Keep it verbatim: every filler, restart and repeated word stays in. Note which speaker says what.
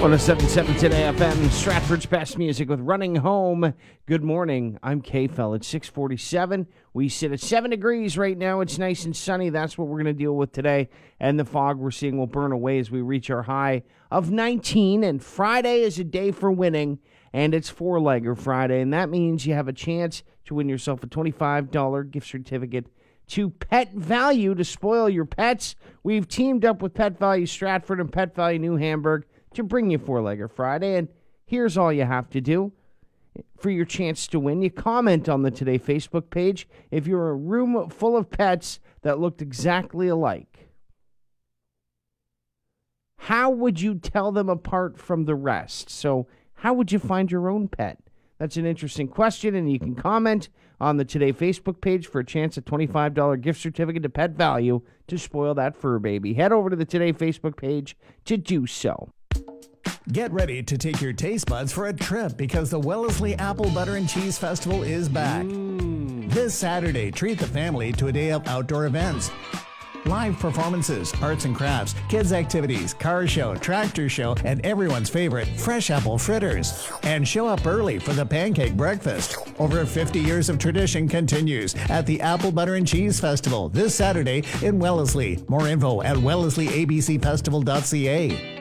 Speaker 1: one oh seven point seven Today F M, Stratford's best music with Running Home. Good morning. I'm K-Fel. It's six forty-seven. We sit at seven degrees right now. It's nice and sunny. That's what we're going to deal with today. And the fog we're seeing will burn away as we reach our high of nineteen. And Friday is a day for winning, and it's Four-Legger Friday. And that means you have a chance to win yourself a twenty-five dollars gift certificate to Pet Value to spoil your pets. We've teamed up with Pet Value Stratford and Pet Value New Hamburg to bring you Four-Legger Friday, and here's all you have to do for your chance to win. You comment on the Today Facebook page if you're in a room full of pets that looked exactly alike. How would you tell them apart from the rest? So how would you find your own pet? That's an interesting question, and you can comment on the Today Facebook page for a chance at twenty-five dollars gift certificate to Pet Value to spoil that fur baby. Head over to the Today Facebook page to do so.
Speaker 2: Get ready to take your taste buds for a trip because the Wellesley Apple Butter and Cheese Festival is back. Mm. This Saturday, treat the family to a day of outdoor events. Live performances, arts and crafts, kids activities, car show, tractor show, and everyone's favorite, fresh apple fritters. And show up early for the pancake breakfast. Over fifty years of tradition continues at the Apple Butter and Cheese Festival this Saturday in Wellesley. More info at wellesley a b c festival dot c a.